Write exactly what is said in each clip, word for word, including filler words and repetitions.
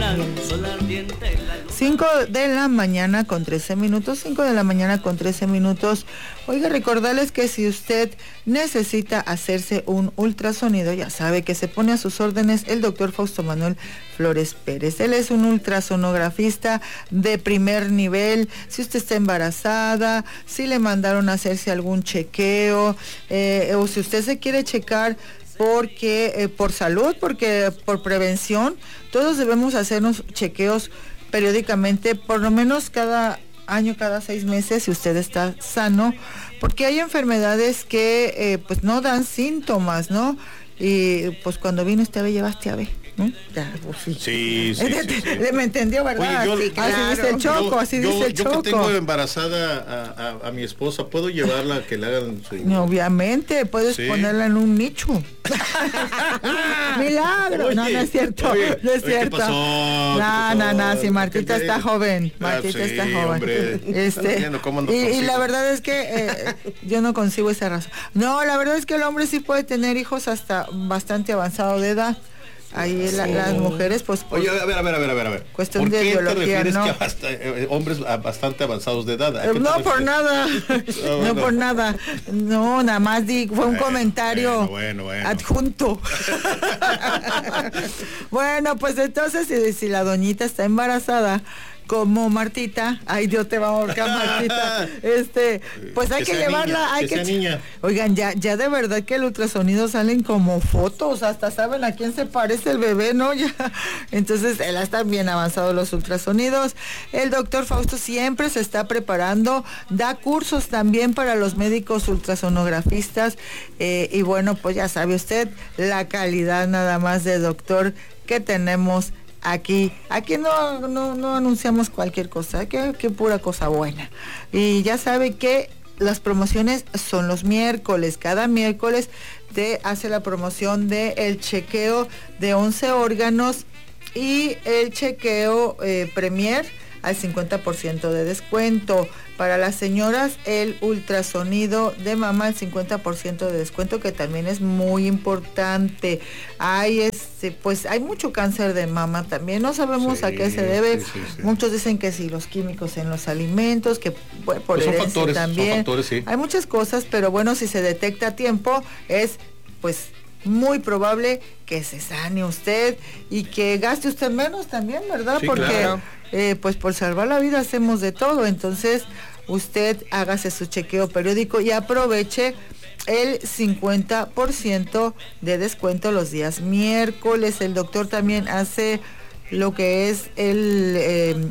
cinco de la mañana con trece minutos, cinco de la mañana con trece minutos. Oiga, recordarles que si usted necesita hacerse un ultrasonido, ya sabe que se pone a sus órdenes el doctor Fausto Manuel Flores Pérez. Él es un ultrasonografista de primer nivel. Si usted está embarazada, si le mandaron a hacerse algún chequeo, eh, o si usted se quiere checar porque eh, por salud, porque por prevención, todos debemos hacernos chequeos periódicamente, por lo menos cada año, cada seis meses, si usted está sano, porque hay enfermedades que eh, pues no dan síntomas, ¿no? Y pues cuando vino este ave, llevaste ave, ¿no? Ya, pues, sí. Sí, sí, sí, sí. Le me entendió, ¿verdad? Oye, yo, sí, claro. Así dice el Choco, yo, así yo, dice el yo Choco. Yo que tengo embarazada a, a, a mi esposa, ¿puedo llevarla a que le hagan su... No, obviamente, puedes sí. ponerla en un nicho. Milagro. Oye, no, no es cierto, oye, no es oye, cierto. ¿Qué pasó? No, ¿Qué no, no, si Martita está joven, Martita ah, sí, está joven. Hombre. Este, no, no y, y la verdad es que eh, yo no consigo esa razón. No, la verdad es que el hombre sí puede tener hijos hasta bastante avanzado de edad. Ahí la, las mujeres, pues... pues oye, a ver, a ver, a ver, a ver, a ver. Cuestión ¿Por de qué biología, te refieres ¿no? que basta, eh, hombres bastante avanzados de edad? Eh, no, por nada. Ah, bueno. No, por nada. No, nada más di, fue un bueno, comentario bueno, bueno, bueno. adjunto. Bueno, pues entonces, si, si la doñita está embarazada, como Martita, ay Dios te va a ahorcar Martita, este, pues hay que, que llevarla, niña, hay que, que, que niña. Oigan, ya, ya de verdad que el ultrasonido salen como fotos, hasta saben a quién se parece el bebé, ¿no? Ya, entonces, él está bien avanzado los ultrasonidos. El doctor Fausto siempre se está preparando, da cursos también para los médicos ultrasonografistas, eh, y bueno, pues ya sabe usted, la calidad nada más de doctor que tenemos Aquí, aquí no, no, no anunciamos cualquier cosa, que, que pura cosa buena. Y ya sabe que las promociones son los miércoles, cada miércoles te hace la promoción de el chequeo de once órganos y el chequeo eh, Premier al cincuenta por ciento de descuento. Para las señoras, el ultrasonido de mama al cincuenta por ciento de descuento, que también es muy importante. Hay este, pues hay mucho cáncer de mama también, no sabemos sí, a qué se debe. Sí, sí, sí. Muchos dicen que sí, los químicos en los alimentos, que bueno, por pues herencia son factores, también. Son factores, sí. Hay muchas cosas, pero bueno, si se detecta a tiempo, es pues muy probable que se sane usted y que gaste usted menos también, ¿verdad? Sí, porque claro. eh, pues por salvar la vida hacemos de todo, entonces usted hágase su chequeo periódico y aproveche el cincuenta por ciento de descuento los días miércoles. El doctor también hace lo que es el... Eh,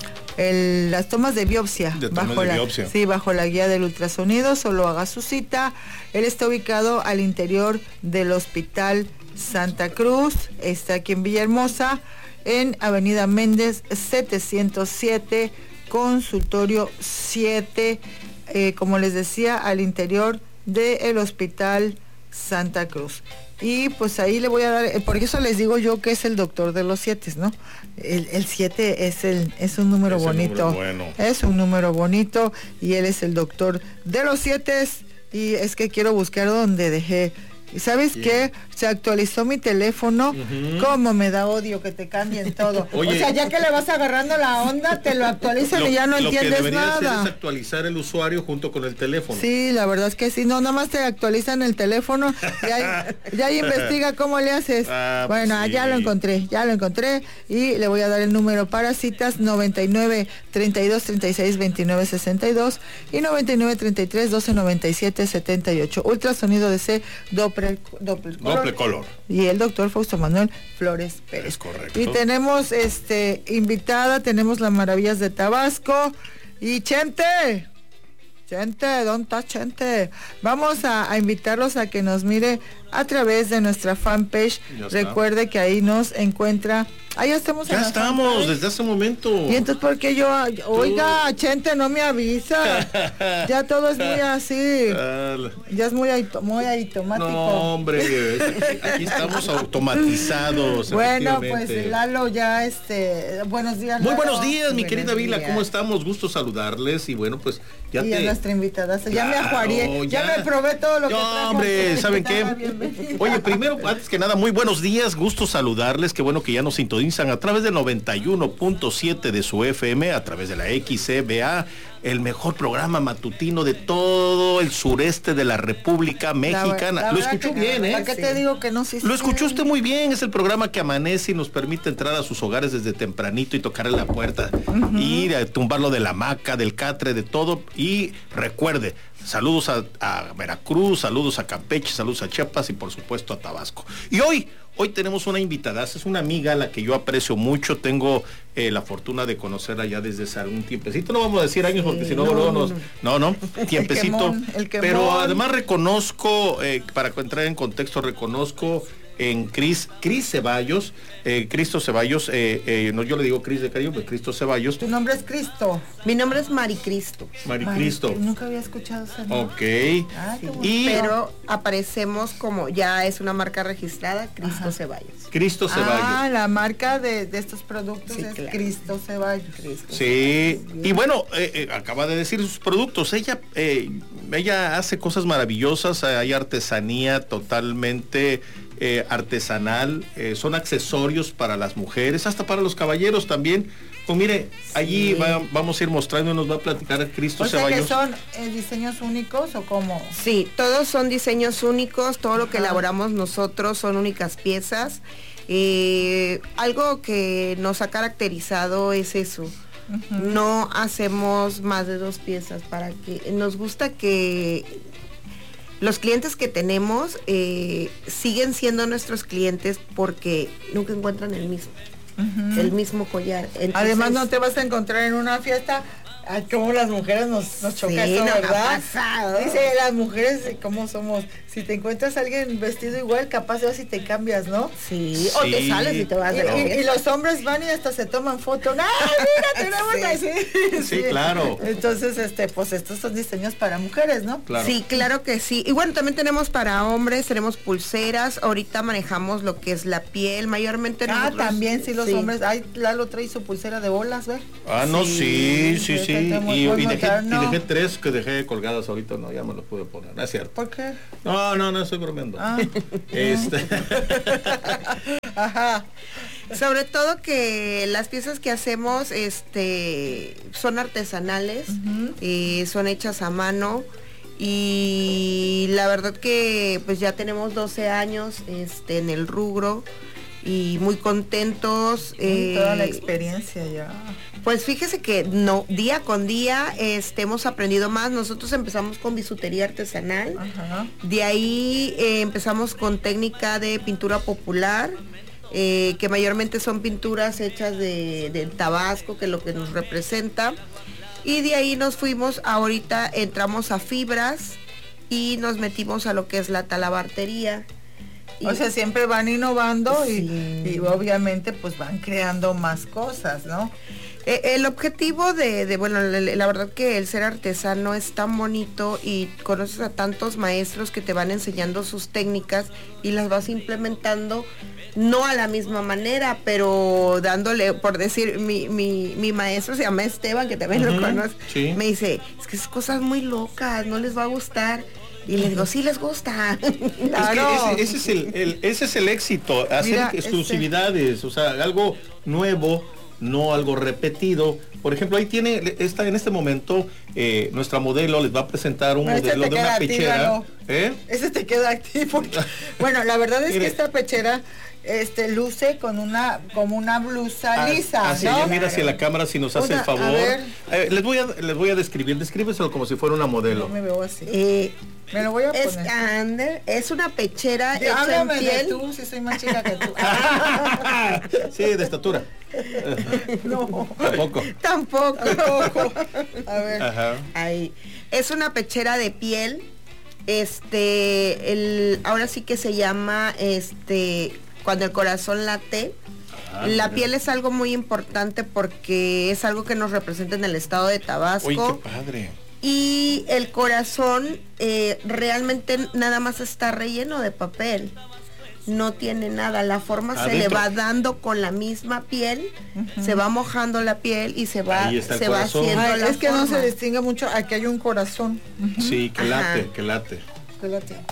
El, las tomas de biopsia, de tomas bajo de la, biopsia. Sí, bajo la guía del ultrasonido, solo haga su cita. Él está ubicado al interior del Hospital Santa Cruz, está aquí en Villahermosa, en Avenida Méndez setecientos siete, consultorio siete, eh, como les decía, al interior del Hospital Santa Cruz. Y pues ahí le voy a dar, por eso les digo yo que es el doctor de los siete, ¿no? El, el siete es el es un número es bonito, número bueno. Es un número bonito y él es el doctor de los siete. Y es que quiero buscar donde dejé. ¿Sabes sí. qué? Se actualizó mi teléfono. Uh-huh. ¿Cómo me da odio que te cambien todo? Oye, o sea, ya que le vas agarrando la onda, te lo actualizan lo, y ya no entiendes lo que nada. Hacer es actualizar el usuario junto con el teléfono. Sí, la verdad es que sí. No, nada más te actualizan el teléfono y ahí, ya ahí investiga cómo le haces. Ah, bueno, pues sí. ya lo encontré, ya lo encontré y le voy a dar el número para citas noventa y nueve, treinta y dos, treinta y seis, veintinueve, sesenta y dos y noventa y nueve, treinta y tres, doce, noventa y siete, setenta y ocho. Ultrasonido de C, Doppler, Doppler color. Doppler color. Y el doctor Fausto Manuel Flores Pérez. Es correcto. Y tenemos este invitada, tenemos las maravillas de Tabasco y Chente. Chente, ¿dónde está Chente? Vamos a, a invitarlos a que nos mire a través de nuestra fanpage. Recuerde que ahí nos encuentra. Ahí ya estamos. Ya estamos, fanpage. Desde hace un momento. Y entonces, ¿por qué yo? Oiga, Tú. Chente, no me avisa. Ya todo es muy así. Ya es muy, muy automático. No, hombre, aquí, aquí estamos automatizados. Bueno, pues Lalo ya, este, buenos días, Muy Lalo. buenos días, mi buenos querida Vila, días. ¿Cómo estamos? Gusto saludarles y bueno, pues ya y te... a nuestra invitada, ya claro, me ajuarié, ya, ya me probé todo lo no, que trajo. hombre, ¿saben qué? Oye, primero, antes que nada, muy buenos días, gusto saludarles, qué bueno que ya nos sintonizan a través del noventa y uno punto siete de su F M, a través de la X C B A, el mejor programa matutino de todo el sureste de la República Mexicana. La, la Lo escuchó bien, ¿eh? ¿Para qué te digo que no? Sí, Lo escuchó usted muy bien, es el programa que amanece y nos permite entrar a sus hogares desde tempranito y tocarle la puerta, uh-huh. ir a tumbarlo de la hamaca, del catre, de todo. Y recuerde, saludos a, a Veracruz, saludos a Campeche, saludos a Chiapas y por supuesto a Tabasco. Y hoy, hoy tenemos una invitada, es una amiga a la que yo aprecio mucho, tengo eh, la fortuna de conocerla ya desde hace algún tiempecito, no vamos a decir años porque sí, si no, no, luego nos... No, no, tiempecito. El quemón, el quemón. Pero además reconozco, eh, para entrar en contexto, reconozco en Cris, Cris Ceballos, eh, Cristo Ceballos, eh, eh, no, yo le digo Cris de cariño, pues Cristo Ceballos. Tu nombre es Cristo. Mi nombre es Maricristo. Maricristo. Mari, nunca había escuchado esa nombre. Ok. Ah, y, pero aparecemos como, ya es una marca registrada, Cristo Ajá. Ceballos. Cristo Ceballos. Ah, la marca de, de estos productos sí, es claro. Cristo Ceballos. Cristo sí, Ceballos. Y bueno, eh, eh, acaba de decir sus productos, ella, eh, ella hace cosas maravillosas, hay artesanía totalmente... Eh, artesanal, eh, son accesorios para las mujeres, hasta para los caballeros también. Pues mire, sí. allí va, vamos a ir mostrando, nos va a platicar Cristo o sea Ceballos. ¿Que son eh, diseños únicos o cómo? Sí, todos son diseños únicos, todo lo que Ajá. elaboramos nosotros son únicas piezas. Eh, algo que nos ha caracterizado es eso. Uh-huh. No hacemos más de dos piezas, para que nos gusta que los clientes que tenemos eh, siguen siendo nuestros clientes porque nunca encuentran el mismo, uh-huh. el mismo collar. Entonces, además no te vas a encontrar en una fiesta, ay, como las mujeres nos, nos choca sí, eso, no ¿verdad? Ha pasado. Dice, las mujeres, ¿cómo somos? Si te encuentras a alguien vestido igual, capaz de ver si te cambias, ¿no? Sí, sí. O te sales y te vas y, de la y, y los hombres van y hasta se toman foto. ¡Ah, mira, tenemos sí. así! Sí, sí, claro. Entonces, este, pues estos son diseños para mujeres, ¿no? Claro. Sí, claro que sí. Y bueno, también tenemos para hombres, tenemos pulseras. Ahorita manejamos lo que es la piel, mayormente Ah, nosotros, también, sí, los sí. hombres. Ay, Lalo trae su pulsera de bolas, ¿ves? Ah, no, sí, sí, sí. sí. Y, y, dejé, y dejé tres que dejé colgadas ahorita, no, ya me los pude poner, no es cierto. ¿Por qué? No, no, no, estoy bromeando. Ah. Este. Ajá. Sobre todo que las piezas que hacemos este, son artesanales, uh-huh. eh, son hechas a mano y la verdad que pues ya tenemos doce años este, en el rubro y muy contentos. Eh, toda la experiencia ya. Pues fíjese que no, día con día este, hemos aprendido más. Nosotros empezamos con bisutería artesanal, Ajá. de ahí eh, empezamos con técnica de pintura popular, eh, que mayormente son pinturas hechas de, de Tabasco, que es lo que nos representa, y de ahí nos fuimos, ahorita entramos a fibras y nos metimos a lo que es la talabartería. Y, o sea, siempre van innovando sí. y, y obviamente pues van creando más cosas, ¿no? Eh, el objetivo de, de bueno, la, la verdad que el ser artesano es tan bonito y conoces a tantos maestros que te van enseñando sus técnicas y las vas implementando, no a la misma manera, pero dándole, por decir, mi, mi, mi maestro se llama Esteban, que también uh-huh, lo conoce, sí. me dice, es que es cosas muy locas, no les va a gustar. Y les digo, sí les gusta. Claro. Es que ese, ese, es el, el, ese es el éxito, hacer Mira, exclusividades, este... o sea, algo nuevo, no algo repetido. Por ejemplo, ahí tiene, está en este momento, eh, nuestra modelo les va a presentar un este modelo de una pechera. ¿Eh? Ese te queda activo. Bueno, la verdad es que esta pechera este luce con una como una blusa ah, lisa, así, ¿no? Ya mira hacia la cámara si nos hace una, el favor. Eh, les voy a les voy a describir, descríbeselo como si fuera una modelo. No me veo así. Eh, me lo voy a es poner. Under, es una pechera de, hecha en piel. De tú, si soy más chica que tú. Sí, de estatura. No. Tampoco. Tampoco. Tampoco. A ver. Ajá. Ahí. Es una pechera de piel. Este, el, ahora sí que se llama, este, cuando el corazón late. Ah, la mira. Piel es algo muy importante porque es algo que nos representa en el estado de Tabasco. Uy, qué padre. Y el corazón eh, realmente nada más está relleno de papel. No tiene nada, la forma Adentro. Se le va dando con la misma piel, uh-huh. se va mojando la piel y se va se va haciendo Ay, la es que forma. No se distingue mucho, aquí hay un corazón. Uh-huh. Sí, que late, Ajá. que late. Que late.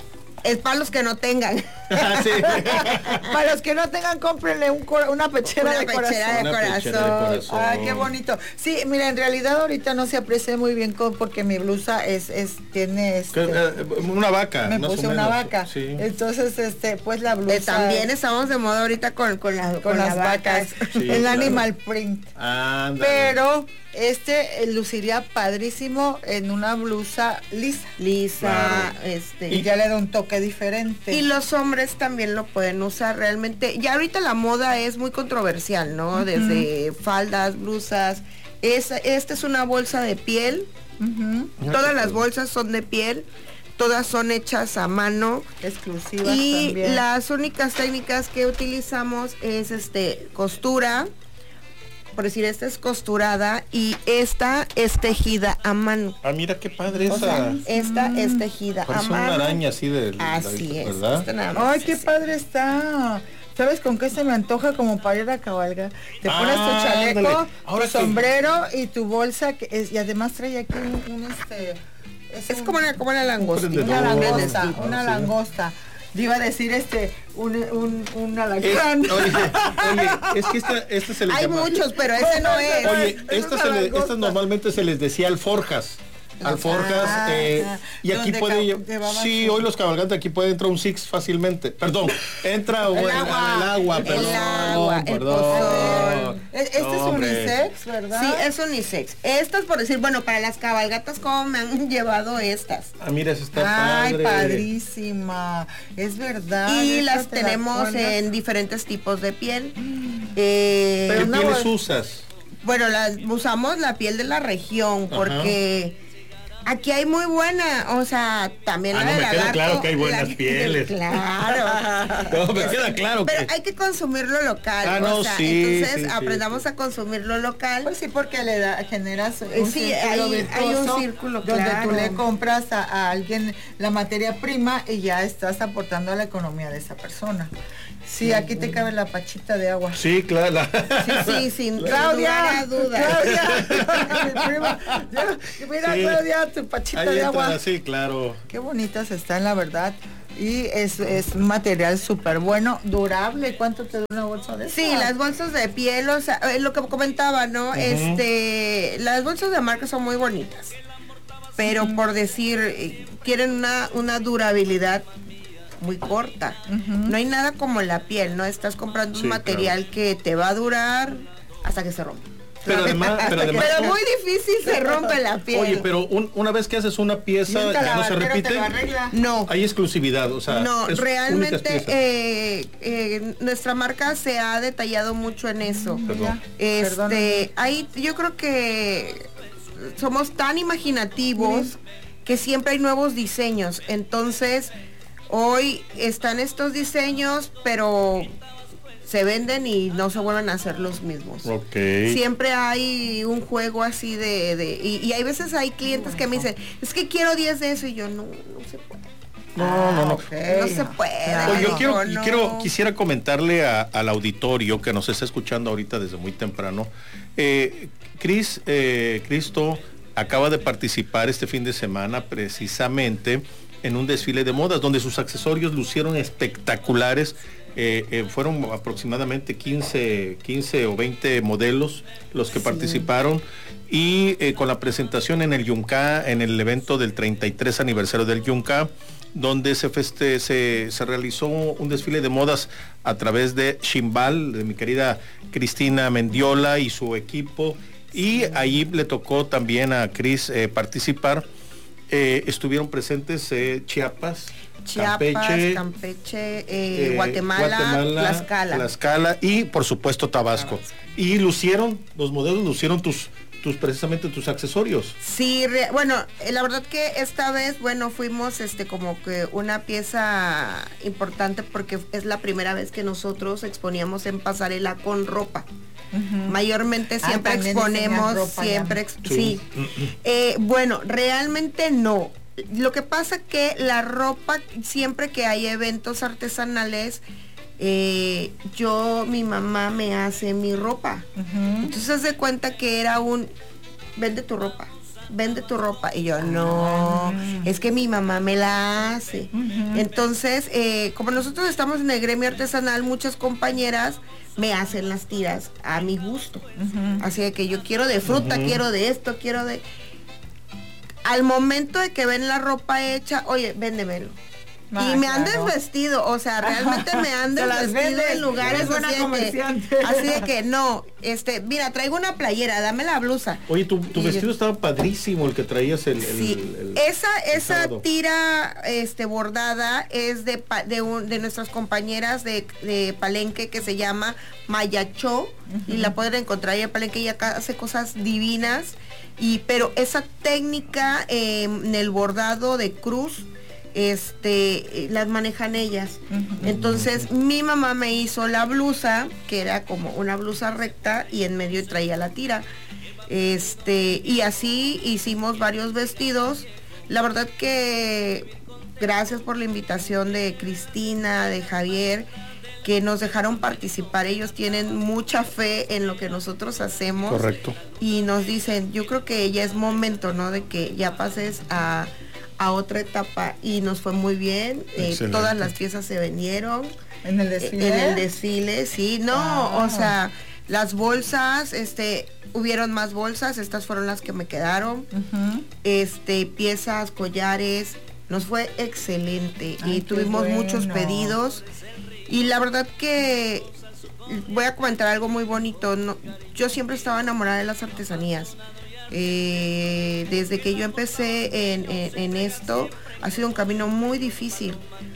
Es para los que no tengan. Ah, sí. Para los que no tengan, cómprenle un cora- una pechera, Una de, pechera corazón. de Una corazón. pechera de corazón. Ay, qué bonito. Sí, mira, en realidad ahorita no se aprecia muy bien con, porque mi blusa es, es tiene este, Que, eh, Una vaca. me más o puse una menos. vaca. Sí. Entonces, este, pues la blusa. Eh, también estamos de moda ahorita con, con, la, con, con las la vacas. vaca. Sí, el claro. animal print. Ándale. Pero este eh, luciría padrísimo en una blusa lisa. Lisa, Claro. este. Y ya le da un toque diferente. Y los hombres también lo pueden usar realmente. Ya ahorita la moda es muy controversial, ¿no? Uh-huh. Desde faldas, blusas. Es, esta es una bolsa de piel. Uh-huh. Todas las bolsas son de piel. Todas son hechas a mano. Exclusivas Y también. las únicas técnicas que utilizamos es este costura. Por decir, esta es costurada y esta es tejida a mano. Ah, mira qué padre O esa. sea, esta mm. es tejida Parece a mano. una araña así de. Así es. ¿Verdad? Esta nada más Ay, es qué así. padre está. ¿Sabes con qué se me antoja como para ir a cabalgar? Te pones Ah, tu chaleco, ándale. Ahora tu que- sombrero y tu bolsa que es, y además trae aquí un, un, este Es un- como una, como una langosta. Un una prendedor. langosta, Ah, una sí. langosta. Yo iba a decir este un un, un Es, alacrán. oye, oye, es que esta, esta se les Hay llama- muchos, pero ese no es. Oye, Es estas, una se le- langosta. estas normalmente se les decía alforjas. Alforjas, Ah, eh, ah, y aquí donde puede, ca- llevaban sí, su- hoy los cabalgantes aquí puede entrar un six fácilmente. Perdón, entra o- El en- agua, en el agua, el perdón, agua, el perdón. pozol. Este No, es hombre. unisex, ¿verdad? Sí, es unisex. Estas, por decir, bueno, para las cabalgatas, ¿cómo me han llevado estas? Ah, mira, esa está Ay, padre. padrísima. Es verdad. Y esta las te la tenemos pones. en diferentes tipos de piel. Eh, ¿Qué Pero una pieles bol- usas? bueno, las, usamos la piel de la región Ajá. porque aquí hay muy buena, o sea, también Ah, la no, de me queda lagarto, claro que hay buenas la- pieles. Claro. No, me queda claro Pero que. hay que consumirlo local, Ah, no, o sea, sí, entonces sí, sí, aprendamos sí. a consumirlo local. Pues sí, porque le da, generas un Eh, sí, círculo hay- hay un virtuoso círculo, donde claro. tú le compras a, a alguien la materia prima y ya estás aportando a la economía de esa persona. Sí, aquí te cabe la pachita de agua. Sí, claro. la- Sí, sí, sin Claudia, lugar a dudas. Claudia, mi prima, ya, mira Sí. Claudia, tu pachita Ahí de entra, agua. sí, claro. Qué bonitas están, la verdad. Y es, es un material súper bueno, durable. ¿Cuánto te dura una bolsa de Sí, esas? las bolsas de piel, o sea, eh, lo que comentaba, ¿no? Este, las bolsas de marca son muy bonitas, pero por decir, eh, quieren una, una durabilidad muy corta. No hay nada como la piel, ¿no? Estás comprando Sí, un material que te va a durar hasta que se rompa. Pero además, pero además. Pero muy difícil se rompe la piel. Oye, pero un- una vez que haces una Y pieza, un ya no se calabatero te repite. lo arregla. No. Hay exclusividad, o sea. No, es únicas realmente piezas. eh, eh, nuestra marca se ha detallado mucho en eso. Perdón. Este, Perdóname. ahí yo creo que somos tan imaginativos que siempre hay nuevos diseños. Entonces, hoy están estos diseños, pero se venden y no se vuelven a hacer los mismos. Ok. Siempre hay un juego así de... de y, y hay veces hay clientes que me dicen, es que quiero diez de eso y yo no, no se puede. No, no, no. Ok. No se puede. Claro. Oye, yo no, quiero, no. quiero, quisiera comentarle a- al auditorio que nos está escuchando ahorita desde muy temprano. Eh, Cris, eh, Cristo acaba de participar este fin de semana precisamente en un desfile de modas donde sus accesorios lucieron espectaculares. Eh, eh, fueron aproximadamente quince, quince o veinte modelos los que participaron y eh, con la presentación en el Yunca, en el evento del treinta y tres aniversario del Yunca, donde se, feste, se, se realizó un desfile de modas a través de Shimbal, de mi querida Cristina Mendiola y su equipo, y ahí le tocó también a Cris eh, participar. Eh, estuvieron presentes eh, Chiapas, Chiapas, Campeche, Campeche, eh, eh, Guatemala, Tlaxcala. Tlaxcala y por supuesto Tabasco. Y lucieron, los modelos lucieron tus, tus precisamente tus accesorios. Sí, re- bueno, eh, la verdad que esta vez, bueno, fuimos este como que una pieza importante porque es la primera vez que nosotros exponíamos en pasarela con ropa. Mayormente Ah, siempre también exponemos, enseñas ropa, siempre, ya. ex- Sí. sí. Eh, bueno, realmente no. Lo que pasa que la ropa, siempre que hay eventos artesanales, eh, yo, mi mamá me hace mi ropa. Ujú. Entonces haz de cuenta que era un, vende tu ropa, vende tu ropa. Y yo, no, ah. es que mi mamá me la hace. Uh-huh. Entonces, eh, como nosotros estamos en el gremio artesanal, muchas compañeras me hacen las tiras a mi gusto. Uh-huh. Así de que yo quiero de fruta, uh-huh. quiero de esto, quiero de... Al momento de que ven la ropa hecha, oye, véndemelo. Ah, y me claro. han desvestido, o sea, realmente me han desvestido en lugares así de, que, así de que no, este, mira, traigo una playera, dame la blusa. Oye, tu, tu vestido yo, estaba padrísimo, el que traías el, sí, el, el esa el esa sábado. Tira este bordada es de de, un, de nuestras compañeras de, de Palenque, que se llama Mayachó, uh-huh. y la pueden encontrar ahí en Palenque, y acá hace cosas divinas, y pero esa técnica eh, en el bordado de cruz, este las manejan ellas. Uh-huh. Entonces mi mamá me hizo la blusa, que era como una blusa recta y en medio traía la tira, este y así hicimos varios vestidos. La verdad que gracias por la invitación de Cristina, de Javier, que nos dejaron participar. Ellos tienen mucha fe en lo que nosotros hacemos. Correcto. Y nos dicen, yo creo que ya es momento, ¿no?, de que ya pases a a otra etapa, y nos fue muy bien. Eh, todas las piezas se vendieron en el desfile, en el desfile, sí, no, ah. o sea, las bolsas, este, hubieron más bolsas, estas fueron las que me quedaron, uh-huh. este, piezas, collares, nos fue excelente. Ay, y tuvimos bueno. muchos pedidos, y la verdad que voy a comentar algo muy bonito. No, yo siempre estaba enamorada de las artesanías. Eh, desde que yo empecé en, en, en esto, ha sido un camino muy difícil,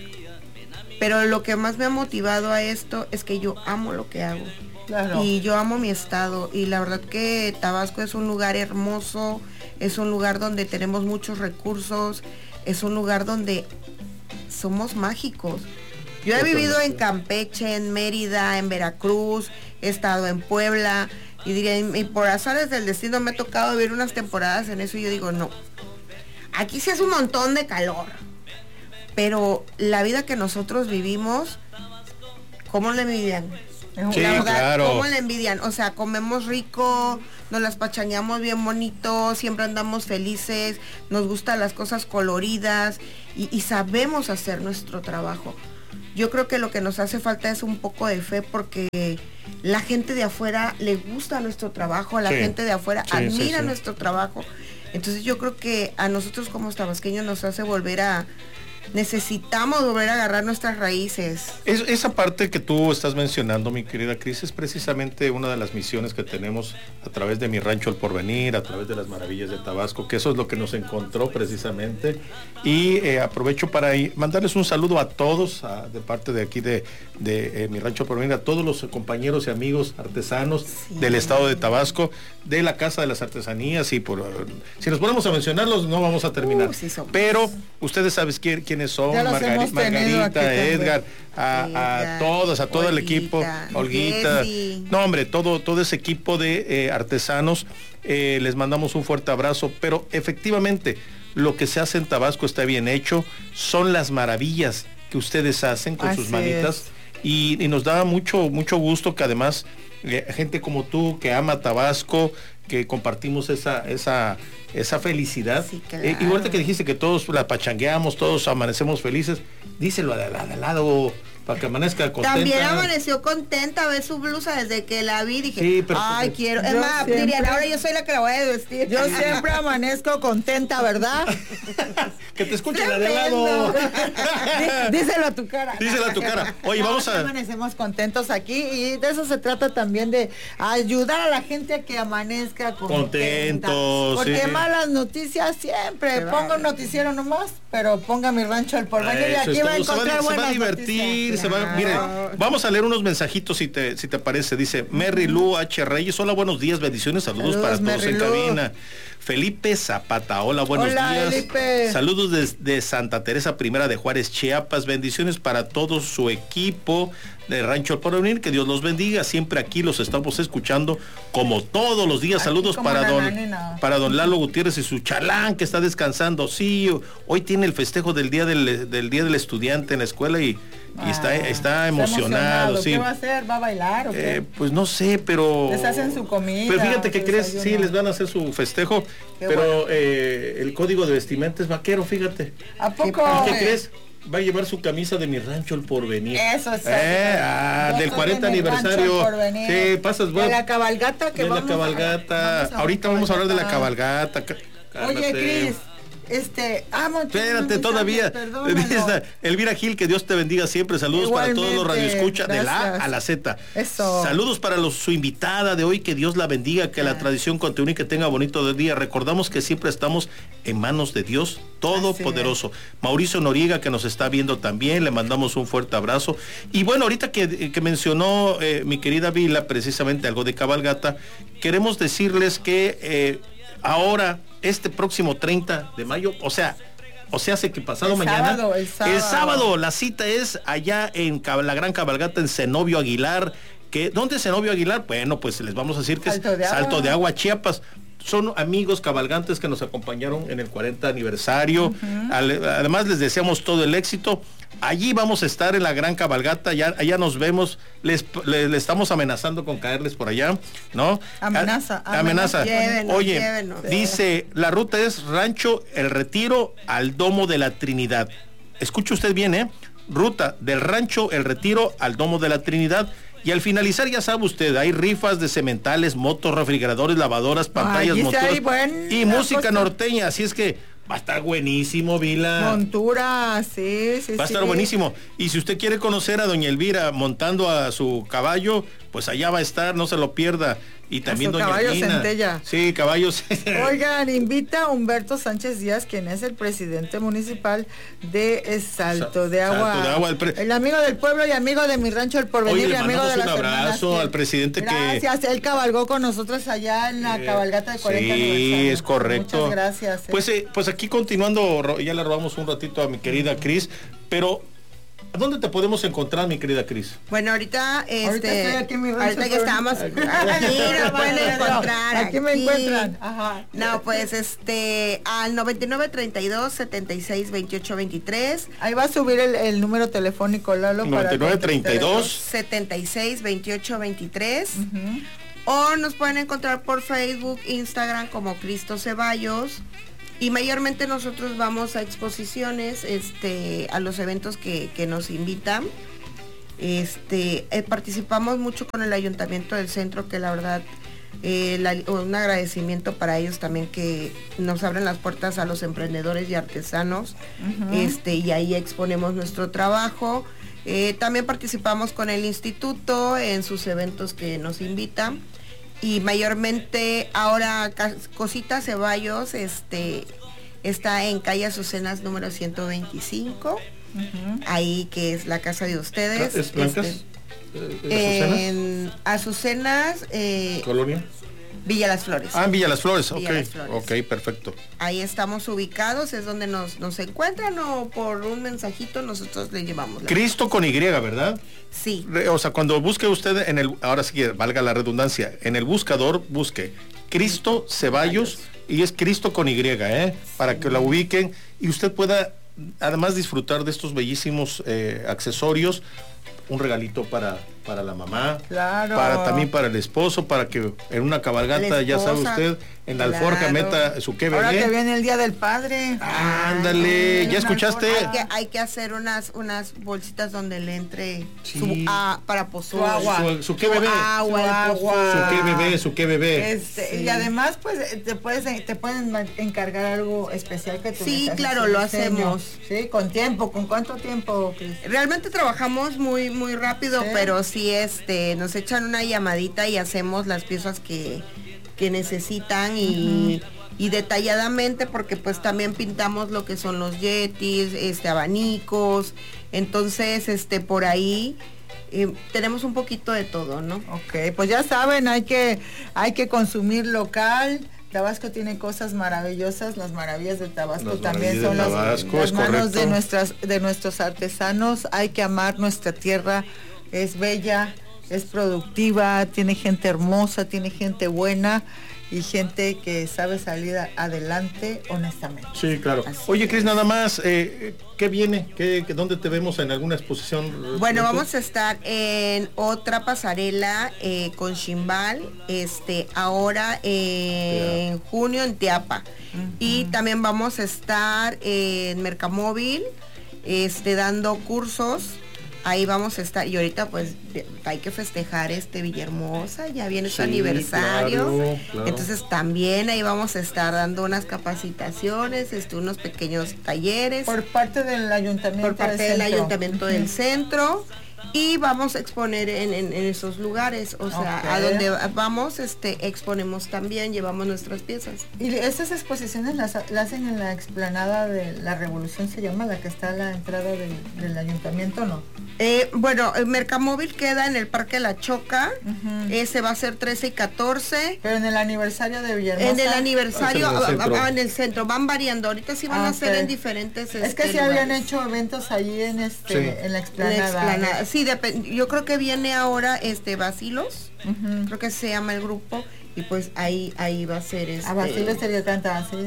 pero lo que más me ha motivado a esto es que yo amo lo que hago. Claro. Y yo amo mi estado, y la verdad que Tabasco es un lugar hermoso, es un lugar donde tenemos muchos recursos, es un lugar donde somos mágicos. Yo he vivido en Campeche, en Mérida, en Veracruz, he estado en Puebla, y diría, y por azares del destino me ha tocado vivir unas temporadas en eso, y yo digo, no, aquí sí hace un montón de calor, pero la vida que nosotros vivimos, ¿cómo la envidian? Sí, la verdad, claro. ¿cómo la envidian? O sea, comemos rico, nos las pachangueamos bien bonito, siempre andamos felices, nos gustan las cosas coloridas, y, y sabemos hacer nuestro trabajo. Yo creo que lo que nos hace falta es un poco de fe, porque la gente de afuera le gusta nuestro trabajo, la sí, gente de afuera sí, admira sí, sí. nuestro trabajo. Entonces yo creo que a nosotros como tabasqueños nos hace volver a... necesitamos volver a agarrar nuestras raíces. Es, esa parte que tú estás mencionando, mi querida Cris, es precisamente una de las misiones que tenemos a través de Mi Rancho El Porvenir, a través de las maravillas de Tabasco, que eso es lo que nos encontró precisamente. Y eh, aprovecho para ir, mandarles un saludo a todos, a, de parte de aquí de, de eh, Mi Rancho El Porvenir, a todos los compañeros y amigos artesanos sí. del estado de Tabasco, de la Casa de las Artesanías, y por si nos ponemos a mencionarlos no vamos a terminar. Uh, sí Pero ustedes saben quién, quiénes son, Margari, Margarita, Edgar, a, a, a todos, a todo Olguita, el equipo, Olguita, Jessy. No hombre, todo, todo ese equipo de eh, artesanos, eh, les mandamos un fuerte abrazo, pero efectivamente lo que se hace en Tabasco está bien hecho, son las maravillas que ustedes hacen con Así sus manitas, y, y nos da mucho, mucho gusto que además eh, gente como tú que ama Tabasco, que compartimos esa, esa, esa felicidad. Sí, claro. eh, igual que dijiste que todos la pachangueamos, todos amanecemos felices, díselo al de lado, para que amanezca contenta. También amaneció contenta, ve su blusa desde que la vi, dije, sí, pero, ay, pero, quiero, es más, siempre, Miriam, ahora yo soy la que la voy a vestir. Yo siempre amanezco contenta, ¿verdad? Que te escuche la de lado. Díselo a tu cara. Díselo a tu cara. Oye, no, vamos a... amanecemos contentos aquí, y de eso se trata también, de ayudar a la gente a que amanezca contenta. Contentos. Porque sí. malas noticias siempre. Se Ponga va. un noticiero nomás, pero ponga Mi Rancho El Porvenir, y aquí va a encontrar buenas noticias. Se va a divertir. Se va, mire, vamos a leer unos mensajitos si te, si te parece. Dice Merry Lu H. Reyes, hola, buenos días, bendiciones, saludos, saludos para todos en cabina. Felipe Zapata, hola, buenos hola, días. Felipe. Saludos desde Santa Teresa Primera de Juárez, Chiapas. Bendiciones para todo su equipo de Rancho El Porvenir, que Dios los bendiga. Siempre aquí los estamos escuchando como todos los días. Aquí saludos para don, nanina. para don Lalo Gutiérrez y su chalán que está descansando. Sí, hoy tiene el festejo del día del, del día del estudiante en la escuela, y y está, Ah, está emocionado, sí. ¿Qué va a hacer? ¿Va a bailar o qué? Eh, pues no sé, pero... Les hacen su comida. Pero fíjate que su crees, desayuno. sí, les van a hacer su festejo, Qué pero bueno. eh, el código de vestimenta es vaquero, fíjate. ¿A poco? ¿Y qué crees? Va a llevar su camisa de Mi Rancho El Porvenir. Eso es. Eh, ah, Yo del soy cuarenta de Mi Rancho aniversario. El Porvenir. Sí, pasas, De bueno. la cabalgata que de vamos la cabalgata. a, vamos a Ahorita vamos a hablar de la cabalgata. cabalgata. Oye, Cálmate. Cris, este, amo. Espérate todavía. Esta, Elvira Gil, que Dios te bendiga siempre. Saludos para todos los radioescuchas de la A a la Z. Eso. Saludos para los, su invitada de hoy, que Dios la bendiga, que la tradición continúe y que tenga bonito día. Recordamos que siempre estamos en manos de Dios Todopoderoso. Mauricio Noriega, que nos está viendo también, le mandamos un fuerte abrazo. Y bueno, ahorita que, que mencionó eh, mi querida Vila precisamente algo de cabalgata, queremos decirles que eh, ahora, este próximo treinta de mayo, o sea, o sea, hace que pasado El mañana, sábado, el sábado. el sábado, la cita es allá en Cab- la Gran Cabalgata en Zenobio Aguilar. Que, ¿dónde es Zenobio Aguilar? Bueno, pues les vamos a decir que Salto es de Agua. Salto de Agua, Chiapas. Son amigos cabalgantes que nos acompañaron en el cuarenta aniversario. Uh-huh. Al, además les deseamos todo el éxito. Allí vamos a estar en la Gran Cabalgata, ya, allá nos vemos, les, les, les estamos amenazando con caerles por allá, ¿no? Amenaza, A, amenaza. Llévenos, Oye, llévenos. dice, la ruta es Rancho El Retiro al Domo de la Trinidad. Escuche usted bien, ¿eh? Ruta del Rancho El Retiro al Domo de la Trinidad. Y al finalizar, ya sabe usted, hay rifas de cementales, motos, refrigeradores, lavadoras, pantallas, Ay, monturas buen, y música cosa. norteña. Así es que va a estar buenísimo, Vila. Montura, sí, sí, Va a estar sí. buenísimo. Y si usted quiere conocer a doña Elvira montando a su caballo, pues allá va a estar, no se lo pierda. Y también su doña caballo Gina. centella. Sí, caballos. Oigan, invita a Humberto Sánchez Díaz, quien es el presidente municipal de Salto de Agua. Salto de Agua, el, pre... el amigo del pueblo y amigo de Mi Rancho El Porvenir. Oye, y amigo de un las abrazo que... al presidente. Gracias, que él cabalgó con nosotros allá en la eh, cabalgata de cuarenta sí, aniversario. es correcto. Muchas gracias. Eh. Pues, eh, pues aquí continuando, ya le robamos un ratito a mi querida Cris, pero ¿dónde te podemos encontrar, mi querida Cris? Bueno, ahorita, este, ahorita estoy aquí en Mi Rancho ahorita que estamos aquí, nos pueden encontrar. Aquí me encuentran. Ajá. No, pues este, al noventa y nueve treinta y dos setenta y seis veintiocho veintitrés. Ahí va a subir el, el número telefónico, Lalo. noventa y nueve treinta y dos setenta y seis veintiocho veintitrés. Uh-huh. O nos pueden encontrar por Facebook, Instagram como Cristo Ceballos. Y mayormente nosotros vamos a exposiciones, este, a los eventos que, que nos invitan. Este, eh, participamos mucho con el Ayuntamiento del Centro, que la verdad, eh, la, un agradecimiento para ellos también, que nos abren las puertas a los emprendedores y artesanos. Uh-huh. Este, y ahí exponemos nuestro trabajo. Eh, también participamos con el instituto en sus eventos que nos invitan. Y mayormente ahora Cositas Ceballos este, está en calle Azucenas número ciento veinticinco, uh-huh. ahí que es la casa de ustedes. ¿Es Blancas? Este, en Azucenas, eh, ¿Colonia? Villa Las Flores. Ah, en Villa Las Flores, Villa ok, Las Flores. ok, perfecto. Ahí estamos ubicados, es donde nos, nos encuentran, o por un mensajito nosotros le llevamos. La Cristo cosa. Con Y, ¿verdad? Sí. O sea, cuando busque usted en el, ahora sí que valga la redundancia, en el buscador busque Cristo Ceballos y es Cristo con Y, ¿eh? Para sí. que la ubiquen y usted pueda además disfrutar de estos bellísimos eh, accesorios, un regalito para, para la mamá, claro. para también para el esposo, para que en una cabalgata, ya sabe usted, en la claro. alforja meta su que bebé. Ahora que viene el Día del Padre. Ándale, Ay, ¿ya escuchaste? Hay que, hay que hacer unas unas bolsitas donde le entre sí. su ah, para pozol. Su agua. Su, su qué bebé. Agua, su agua. Su qué bebé, su qué bebé. Este, sí. Y además, pues, te puedes te pueden encargar algo especial que tú Sí, claro, lo hacemos. Sí, con tiempo. ¿Con cuánto tiempo, Cris? Realmente trabajamos muy muy rápido, ¿sí? Pero sí este nos echan una llamadita y hacemos las piezas que que necesitan y, uh-huh. y detalladamente, porque pues también pintamos lo que son los yetis, este abanicos, entonces este por ahí eh, tenemos un poquito de todo, ¿no? Ok, pues ya saben, hay que hay que consumir local. Tabasco tiene cosas maravillosas, las maravillas de Tabasco las también son las, Tabasco, las manos correcto. de nuestras de nuestros artesanos. Hay que amar nuestra tierra, es bella. es productiva, tiene gente hermosa, tiene gente buena y gente que sabe salir adelante honestamente. Sí, claro. Así Oye, Cris, nada más, eh, ¿qué viene? ¿Qué, qué, ¿Dónde te vemos en alguna exposición? Bueno, vamos a estar en otra pasarela eh, con Chimbal, este, ahora eh, en junio en Teapa. Uh-huh. Y también vamos a estar en Mercamóvil, este, dando cursos. Ahí vamos a estar, y ahorita pues hay que festejar este Villahermosa, ya viene su sí, aniversario, claro, claro. Entonces también ahí vamos a estar dando unas capacitaciones, este, unos pequeños talleres. Por parte del ayuntamiento. Por parte del, del ayuntamiento uh-huh. del centro. Y vamos a exponer en, en, en esos lugares, o sea, okay. a donde vamos, este, exponemos también, llevamos nuestras piezas. ¿Y esas exposiciones las, las hacen en la explanada de la Revolución, se llama, la que está a la entrada del, del ayuntamiento, no? Eh, bueno, el Mercamóvil queda en el Parque La Choca, uh-huh. ese va a ser trece y catorce. Pero en el aniversario de Villahermosa. En el aniversario, ah, en, el ah, en el centro, van variando, ahorita sí van ah, a ser okay. en diferentes Es este, que sí lugares. Habían hecho eventos allí en este, sí. en la explanada. La explanada. Sí, dep- yo creo que viene ahora este Basilos, uh-huh. creo que se llama el grupo, y pues ahí ahí va a ser este. A Basilos sería cantar así.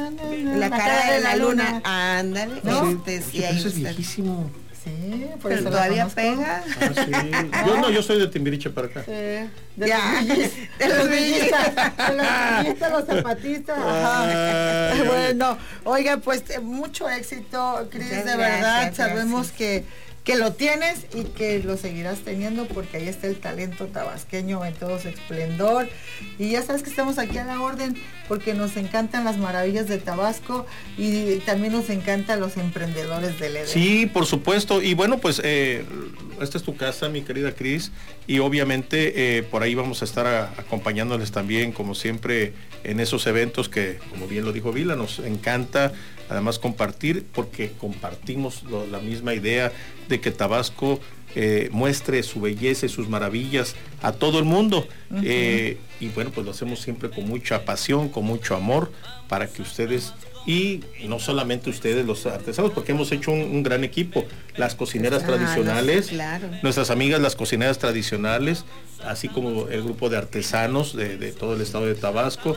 La cara de la luna, ándale, ¿no? Este, sí, ahí eso es viejísimo. Sí, por pero eso todavía pega. Ah, sí. Yo no, yo soy de Timbiriche para acá. Sí. De ya. Los villistas, de los villistas, de los villistas, los zapatistas. Ajá. Bueno, oiga, pues mucho éxito, Cris, de verdad. Gracias, sabemos gracias. que que lo tienes y que lo seguirás teniendo porque ahí está el talento tabasqueño en todo su esplendor. Y ya sabes que estamos aquí a la orden porque nos encantan las maravillas de Tabasco y también nos encantan los emprendedores del Edén. Sí, por supuesto. Y bueno, pues eh, esta es tu casa, mi querida Cris, y obviamente eh, por ahí vamos a estar a, acompañándoles también, como siempre, en esos eventos que, como bien lo dijo Vila, nos encanta además compartir, porque compartimos lo, la misma idea de que Tabasco eh, muestre su belleza y sus maravillas a todo el mundo. Uh-huh. eh, y bueno, pues lo hacemos siempre con mucha pasión, con mucho amor, para que ustedes, y no solamente ustedes los artesanos, porque hemos hecho un, un gran equipo, las cocineras ah, tradicionales, claro. nuestras amigas las cocineras tradicionales, así como el grupo de artesanos de, de todo el estado de Tabasco,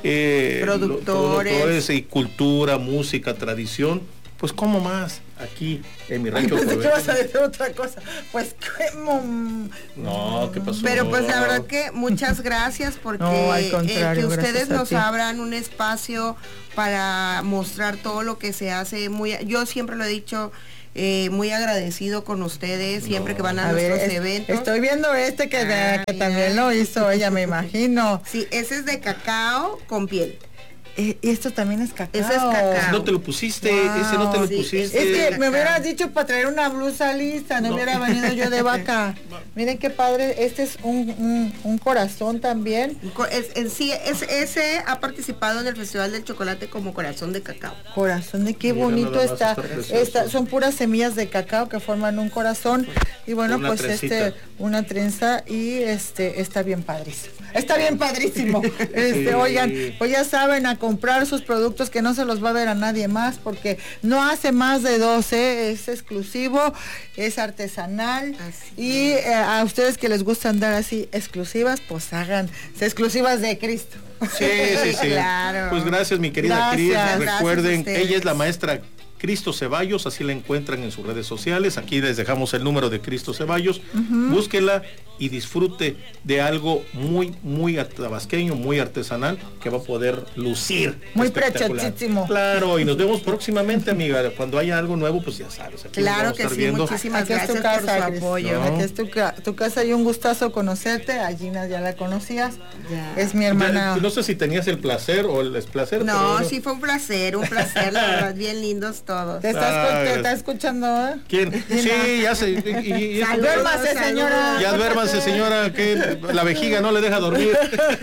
eh, productores. Lo, productores y cultura, música, tradición, pues cómo más aquí en mi rancho. Ay, pensé que vas a decir otra cosa. Pues ¿cómo? No, ¿qué pasó? Pero pues la verdad que muchas gracias porque no, al contrario, eh, que ustedes nos ti. abran un espacio para mostrar todo lo que se hace. Muy, yo siempre lo he dicho. Eh, muy agradecido con ustedes siempre no. que van a, a nuestros ver, es, eventos. Estoy viendo este que, ah, que también lo hizo ella, me imagino. Sí, ese es de cacao con piel. Eh, y esto también es cacao. Ese es cacao. No te lo pusiste, wow. ese no te lo sí, pusiste. Es que me hubieras dicho para traer una blusa lista, no, no. hubiera venido yo de vaca. Miren qué padre, este es un, un, un corazón también. Es, es, sí, es, ese ha participado en el Festival del Chocolate como corazón de cacao. Corazón de qué Mira, bonito está. está son puras semillas de cacao que forman un corazón. Y bueno, una pues trencita. este, una trenza y este está bien padrísimo. Está bien padrísimo. Este, sí. Oigan, pues ya saben, a comprar sus productos que no se los va a ver a nadie más porque no hace más de doce, es exclusivo, es artesanal así y eh, a ustedes que les gusta andar así exclusivas, pues hagan exclusivas de Cristo. Sí, sí, sí. Claro. Pues gracias, mi querida Cris. Recuerden, ella es la maestra Cristo Ceballos, así la encuentran en sus redes sociales. Aquí les dejamos el número de Cristo Ceballos. Uh-huh. Búsquela y disfrute de algo muy, muy tabasqueño, muy artesanal, que va a poder lucir. Muy preciosísimo. Claro, y nos vemos próximamente, amiga. Cuando haya algo nuevo, pues ya sabes. Aquí claro que sí, viendo. Muchísimas aquí gracias es tu casa, por su apoyo. ¿No? Aquí es tu, tu casa y un gustazo conocerte. A Gina ya la conocías. Ya. Es mi hermana. Ya, no sé si tenías el placer o el desplacer. No, pero... sí fue un placer, un placer, la verdad, bien lindos todos. ¿Te estás, ah, te estás escuchando? ¿Eh? ¿Quién? Gina. Sí, ya sé. Y, y, y duérmase, señora. Ya duérmase, señora, que la vejiga no le deja dormir.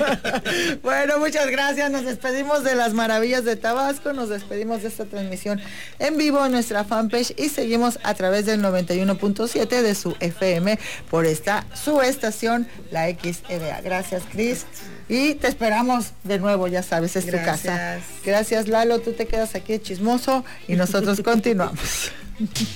Bueno, muchas gracias. Nos despedimos de las maravillas de Tabasco. Nos despedimos de esta transmisión en vivo en nuestra fanpage y seguimos a través del noventa y uno punto siete de su F M por esta su estación, la X E D A. Gracias, Cris. Y te esperamos de nuevo, ya sabes, es Gracias. tu casa. Gracias, Lalo. Tú te quedas aquí de chismoso y nosotros continuamos.